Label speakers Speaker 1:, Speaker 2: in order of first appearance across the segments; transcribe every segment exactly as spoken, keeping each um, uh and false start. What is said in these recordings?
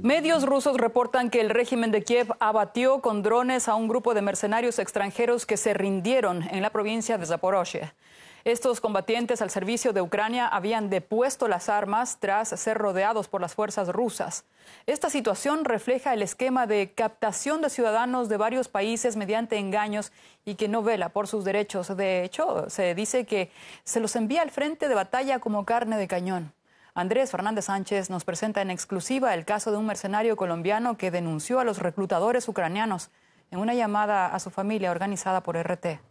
Speaker 1: Medios rusos reportan que el régimen de Kiev abatió con drones a un grupo de mercenarios extranjeros que se rindieron en la provincia de Zaporozhye. Estos combatientes al servicio de Ucrania habían depuesto las armas tras ser rodeados por las fuerzas rusas. Esta situación refleja el esquema de captación de ciudadanos de varios países mediante engaños y que no vela por sus derechos. De hecho, se dice que se los envía al frente de batalla como carne de cañón. Andrés Fernández Sánchez nos presenta en exclusiva el caso de un mercenario colombiano que denunció a los reclutadores ucranianos en una llamada a su familia organizada por R T.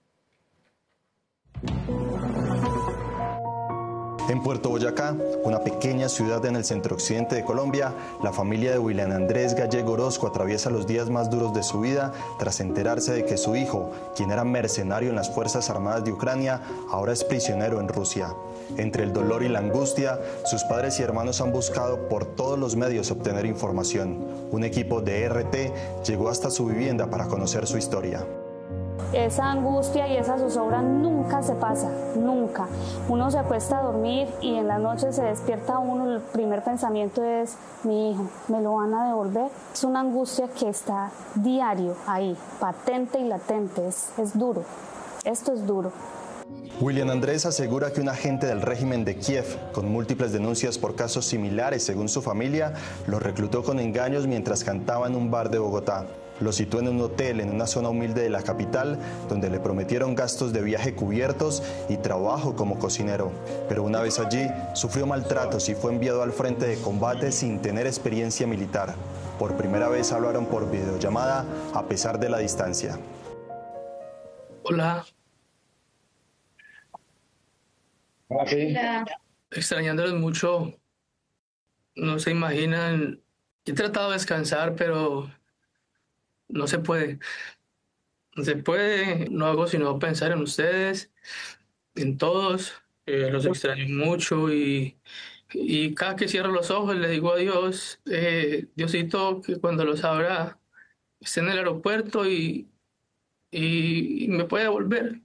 Speaker 2: En Puerto Boyacá, una pequeña ciudad en el centro-occidente de Colombia, la familia de William Andrés Gallego Orozco atraviesa los días más duros de su vida tras enterarse de que su hijo, quien era mercenario en las Fuerzas Armadas de Ucrania, ahora es prisionero en Rusia. Entre el dolor y la angustia, sus padres y hermanos han buscado por todos los medios obtener información. Un equipo de R T llegó hasta su vivienda para conocer su historia.
Speaker 3: Esa angustia y esa zozobra nunca se pasa, nunca. Uno se acuesta a dormir y en la noche se despierta uno, el primer pensamiento es, mi hijo, ¿me lo van a devolver? Es una angustia que está diario ahí, patente y latente, es, es duro, esto es duro.
Speaker 2: William Andrés asegura que un agente del régimen de Kiev, con múltiples denuncias por casos similares según su familia, lo reclutó con engaños mientras cantaba en un bar de Bogotá. Lo situó en un hotel en una zona humilde de la capital, donde le prometieron gastos de viaje cubiertos y trabajo como cocinero. Pero una vez allí, sufrió maltratos y fue enviado al frente de combate sin tener experiencia militar. Por primera vez hablaron por videollamada, a pesar de la distancia.
Speaker 4: Hola. Hola. Extrañándolos mucho. No se imaginan. He tratado de descansar, pero no se puede. No se puede. No hago sino pensar en ustedes, en todos. Eh, los extraño mucho y, y cada que cierro los ojos le digo a Dios, eh, Diosito, que cuando los abra esté en el aeropuerto y, y, y me pueda volver.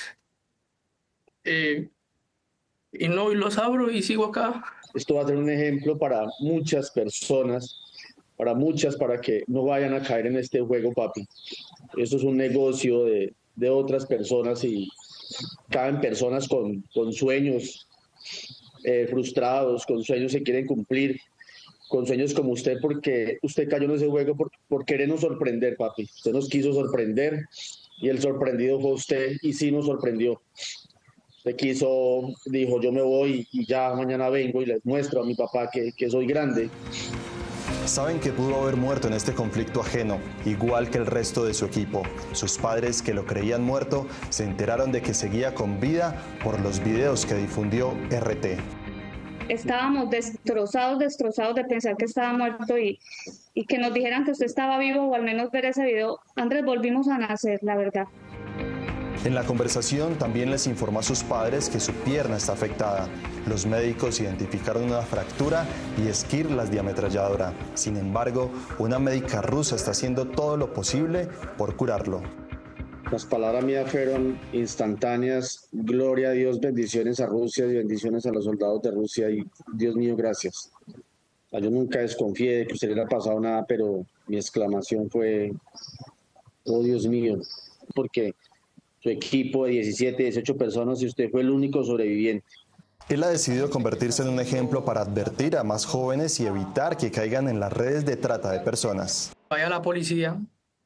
Speaker 4: Eh, y no, y los abro y sigo acá.
Speaker 5: Esto va a ser un ejemplo para muchas personas, para muchas, para que no vayan a caer en este juego, papi. Esto es un negocio de, de otras personas y caen personas con, con sueños eh, frustrados, con sueños que quieren cumplir, con sueños como usted, porque usted cayó en ese juego por, por querernos sorprender, papi. Usted nos quiso sorprender y el sorprendido fue usted y sí nos sorprendió. Usted quiso, dijo, yo me voy y ya mañana vengo y les muestro a mi papá que, que soy grande.
Speaker 2: Saben que pudo haber muerto en este conflicto ajeno, igual que el resto de su equipo. Sus padres, que lo creían muerto, se enteraron de que seguía con vida por los videos que difundió R T.
Speaker 3: Estábamos destrozados, destrozados de pensar que estaba muerto y, y que nos dijeran que usted estaba vivo o al menos ver ese video. Andrés, volvimos a nacer, la verdad.
Speaker 2: En la conversación también les informó a sus padres que su pierna está afectada. Los médicos identificaron una fractura y esquirlas de ametralladora. Sin embargo, una médica rusa está haciendo todo lo posible por curarlo.
Speaker 5: Las palabras mías fueron instantáneas. Gloria a Dios, bendiciones a Rusia y bendiciones a los soldados de Rusia. Y Dios mío, gracias. Yo nunca desconfié de que usted le hubiera pasado nada, pero mi exclamación fue, oh Dios mío, porque su equipo de diecisiete, dieciocho personas y usted fue el único sobreviviente.
Speaker 2: Él ha decidido convertirse en un ejemplo para advertir a más jóvenes y evitar que caigan en las redes de trata de personas.
Speaker 4: Vaya a la policía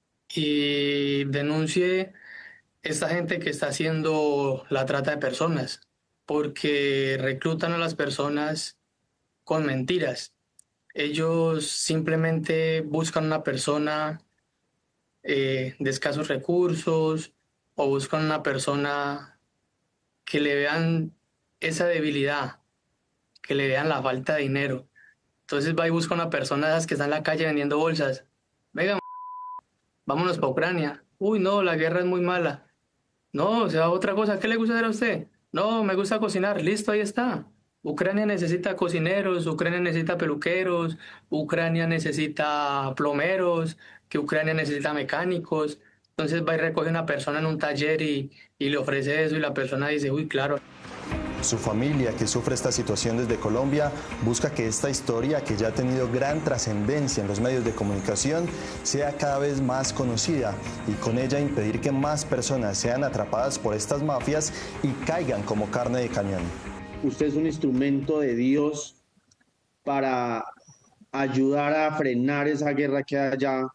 Speaker 4: y denuncie esta gente que está haciendo la trata de personas, porque reclutan a las personas con mentiras. Ellos simplemente buscan una persona eh, de escasos recursos, o buscan una persona que le vean esa debilidad, que le vean la falta de dinero. Entonces va y busca una persona que está en la calle vendiendo bolsas. Venga, vámonos para Ucrania. Uy, no, la guerra es muy mala. No, o sea, otra cosa, ¿qué le gusta hacer a usted? No, me gusta cocinar. Listo, ahí está. Ucrania necesita cocineros, Ucrania necesita peluqueros, Ucrania necesita plomeros, que Ucrania necesita mecánicos. Entonces va y recoge una persona en un taller y, y le ofrece eso y la persona dice, uy, claro.
Speaker 2: Su familia, que sufre esta situación desde Colombia, busca que esta historia, que ya ha tenido gran trascendencia en los medios de comunicación, sea cada vez más conocida y con ella impedir que más personas sean atrapadas por estas mafias y caigan como carne de cañón.
Speaker 5: Usted es un instrumento de Dios para ayudar a frenar esa guerra que hay allá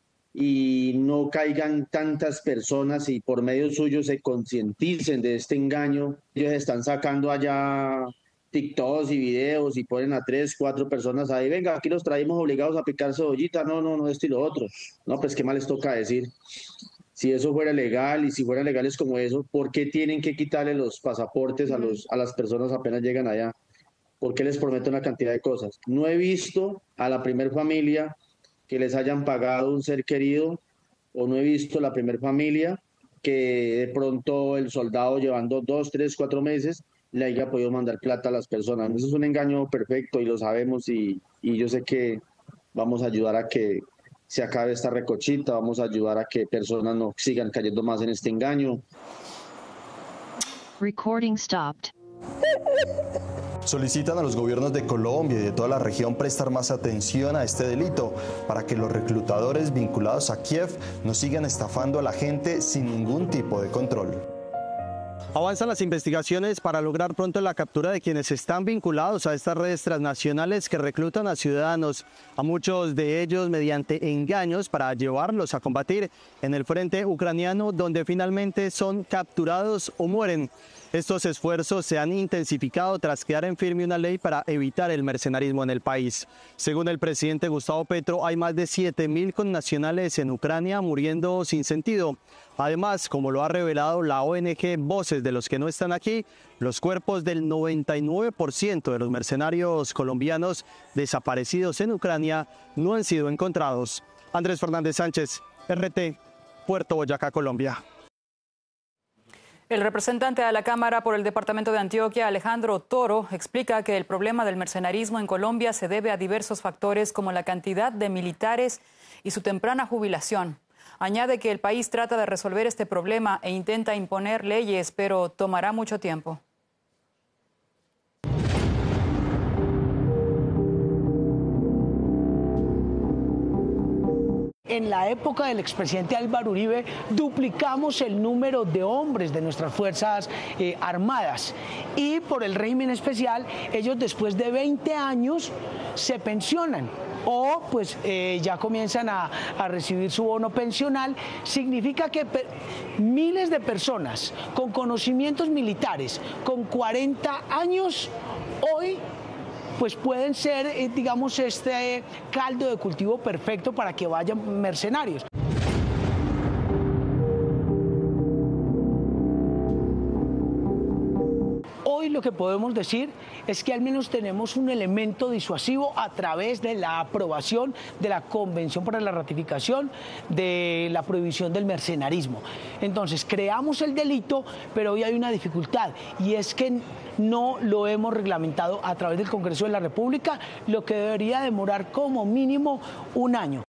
Speaker 5: y no caigan tantas personas y por medio suyo se concienticen de este engaño. Ellos están sacando allá TikToks y videos y ponen a tres, cuatro personas ahí, venga, aquí los traemos obligados a picar cebollita, no, no, no, esto y lo otro. No, pues qué más les toca decir. Si eso fuera legal y si fueran legales como eso, ¿por qué tienen que quitarle los pasaportes a, los, a las personas apenas llegan allá? ¿Por qué les prometen una cantidad de cosas? No he visto a la primer familia que les hayan pagado un ser querido, o no he visto la primer familia que de pronto el soldado llevando dos, tres, cuatro meses le haya podido mandar plata a las personas. Eso es un engaño perfecto y lo sabemos y, y yo sé que vamos a ayudar a que se acabe esta recochita, vamos a ayudar a que personas no sigan cayendo más en este engaño.
Speaker 6: Recording stopped.
Speaker 2: Solicitan a los gobiernos de Colombia y de toda la región prestar más atención a este delito para que los reclutadores vinculados a Kiev no sigan estafando a la gente sin ningún tipo de control.
Speaker 7: Avanzan las investigaciones para lograr pronto la captura de quienes están vinculados a estas redes transnacionales que reclutan a ciudadanos, a muchos de ellos mediante engaños para llevarlos a combatir en el frente ucraniano, donde finalmente son capturados o mueren. Estos esfuerzos se han intensificado tras quedar en firme una ley para evitar el mercenarismo en el país. Según el presidente Gustavo Petro, hay más de siete mil connacionales en Ucrania muriendo sin sentido. Además, como lo ha revelado la O N G Voces de los que no están aquí, los cuerpos del noventa y nueve por ciento de los mercenarios colombianos desaparecidos en Ucrania no han sido encontrados. Andrés Fernández Sánchez, R T, Puerto Boyacá, Colombia.
Speaker 1: El representante de la Cámara por el Departamento de Antioquia, Alejandro Toro, explica que el problema del mercenarismo en Colombia se debe a diversos factores como la cantidad de militares y su temprana jubilación. Añade que el país trata de resolver este problema e intenta imponer leyes, pero tomará mucho tiempo.
Speaker 8: En la época del expresidente Álvaro Uribe duplicamos el número de hombres de nuestras Fuerzas eh, Armadas y por el régimen especial ellos después de veinte años se pensionan o pues eh, ya comienzan a, a recibir su bono pensional. Significa que miles de personas con conocimientos militares con cuarenta años hoy pues pueden ser, eh, digamos, este caldo de cultivo perfecto para que vayan mercenarios. Hoy lo que podemos decir es que al menos tenemos un elemento disuasivo a través de la aprobación de la Convención para la Ratificación de la Prohibición del Mercenarismo. Entonces, creamos el delito, pero hoy hay una dificultad y es que no lo hemos reglamentado a través del Congreso de la República, lo que debería demorar como mínimo un año.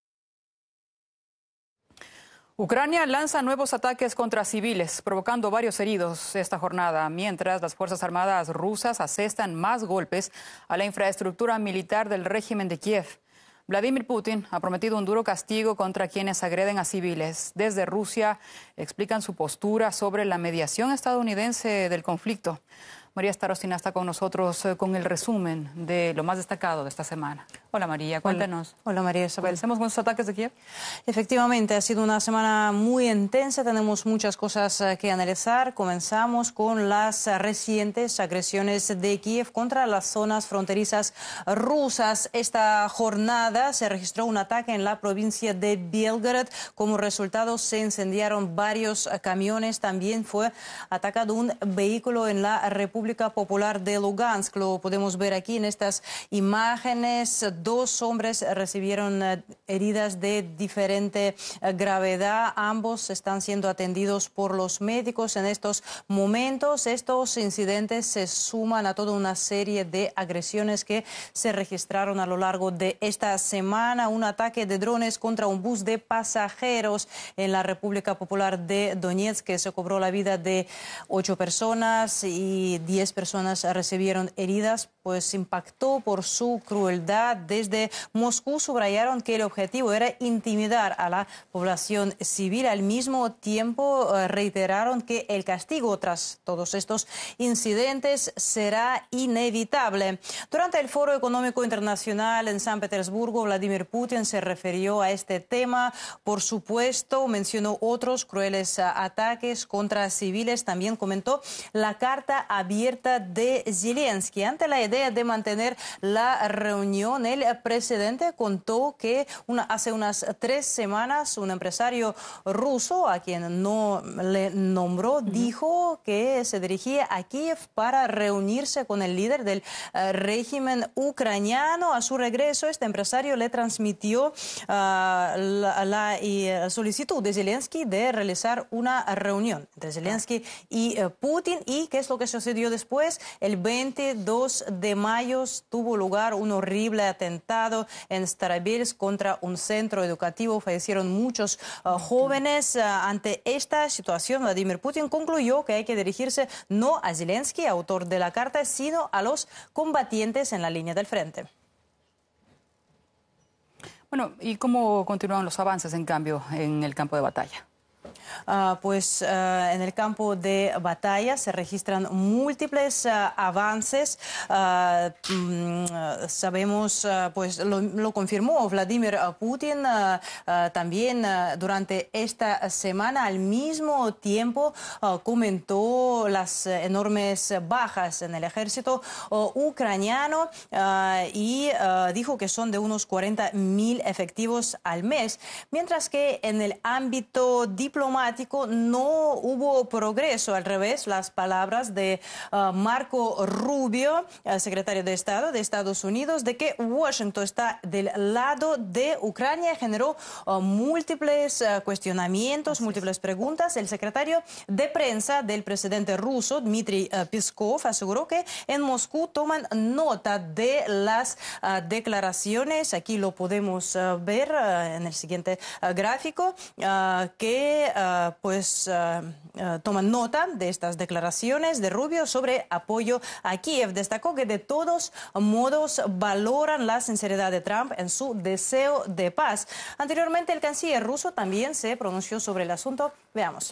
Speaker 1: Ucrania lanza nuevos ataques contra civiles, provocando varios heridos esta jornada, mientras las Fuerzas Armadas rusas asestan más golpes a la infraestructura militar del régimen de Kiev. Vladimir Putin ha prometido un duro castigo contra quienes agreden a civiles. Desde Rusia explican su postura sobre la mediación estadounidense del conflicto. María Starostina está con nosotros con el resumen de lo más destacado de esta semana. Hola María, cuéntanos.
Speaker 9: Hola, Hola María Isabel.
Speaker 1: ¿Comencemos con los ataques de Kiev?
Speaker 9: Efectivamente, ha sido una semana muy intensa, tenemos muchas cosas que analizar. Comenzamos con las recientes agresiones de Kiev contra las zonas fronterizas rusas. Esta jornada se registró un ataque en la provincia de Belgorod. Como resultado se incendiaron varios camiones. También fue atacado un vehículo en la República Popular de Lugansk. Lo podemos ver aquí en estas imágenes. Dos hombres recibieron heridas de diferente gravedad. Ambos están siendo atendidos por los médicos en estos momentos. Estos incidentes se suman a toda una serie de agresiones que se registraron a lo largo de esta semana. Un ataque de drones contra un bus de pasajeros en la República Popular de Donetsk, que se cobró la vida de ocho personas y diez diez personas recibieron heridas, pues impactó por su crueldad. Desde Moscú subrayaron que el objetivo era intimidar a la población civil. Al mismo tiempo eh, reiteraron que el castigo tras todos estos incidentes será inevitable. Durante el Foro Económico Internacional en San Petersburgo, Vladimir Putin se refirió a este tema. Por supuesto, mencionó otros crueles uh, ataques contra civiles. También comentó la carta abierta de Zelensky. Ante la idea de mantener la reunión, el presidente contó que una, hace unas tres semanas un empresario ruso, a quien no le nombró, uh-huh. dijo que se dirigía a Kiev para reunirse con el líder del uh, régimen ucraniano. A su regreso, este empresario le transmitió uh, la, la y, uh, solicitud de Zelensky de realizar una reunión entre Zelensky y uh, Putin. ¿Y qué es lo que sucedió después? El veintidós de mayo tuvo lugar un horrible atentado en Starobilsk contra un centro educativo. Fallecieron muchos uh, jóvenes. Uh, ante esta situación, Vladimir Putin concluyó que hay que dirigirse no a Zelensky, autor de la carta, sino a los combatientes en la línea del frente.
Speaker 1: Bueno, ¿y cómo continúan los avances, en cambio, en el campo de batalla?
Speaker 9: Uh, pues uh, en el campo de batalla se registran múltiples uh, avances. Uh, mm, sabemos, uh, pues lo, lo confirmó Vladimir Putin uh, uh, también uh, durante esta semana. Al mismo tiempo uh, comentó las uh, enormes bajas en el ejército uh, ucraniano uh, y uh, dijo que son de unos cuarenta mil efectivos al mes, mientras que en el ámbito diplomático no hubo progreso. Al revés, las palabras de uh, Marco Rubio, uh, secretario de Estado de Estados Unidos, de que Washington está del lado de Ucrania, generó uh, múltiples uh, cuestionamientos, múltiples preguntas. El secretario de prensa del presidente ruso, Dmitry uh, Peskov, aseguró que en Moscú toman nota de las uh, declaraciones. Aquí lo podemos uh, ver uh, en el siguiente uh, gráfico, uh, que uh, pues uh, uh, toman nota de estas declaraciones de Rubio sobre apoyo a Kiev. Destacó que de todos modos valoran la sinceridad de Trump en su deseo de paz. Anteriormente, el canciller ruso también se pronunció sobre el asunto. Veamos.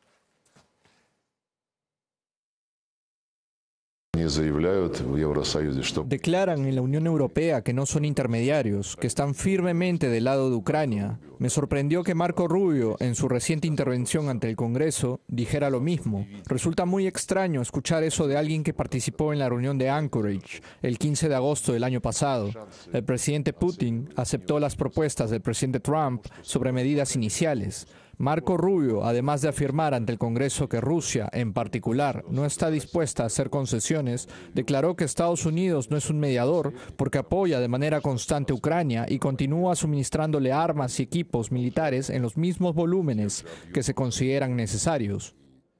Speaker 6: Declaran en la Unión Europea que no son intermediarios, que están firmemente del lado de Ucrania. Me sorprendió que Marco Rubio, en su reciente intervención ante el Congreso, dijera lo mismo. Resulta muy extraño escuchar eso de alguien que participó en la reunión de Anchorage el quince de agosto del año pasado. El presidente Putin aceptó las propuestas del presidente Trump sobre medidas iniciales. Marco Rubio, además de afirmar ante el Congreso que Rusia, en particular, no está dispuesta a hacer concesiones, declaró que Estados Unidos no es un mediador porque apoya de manera constante a Ucrania y continúa suministrándole armas y equipos militares en los mismos volúmenes que se consideran necesarios.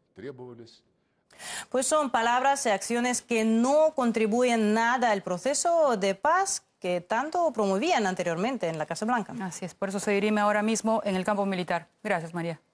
Speaker 9: Pues son palabras y acciones que no contribuyen nada al proceso de paz que tanto promovían anteriormente en la Casa Blanca.
Speaker 1: Así es, por eso se dirime ahora mismo en el campo militar. Gracias, María.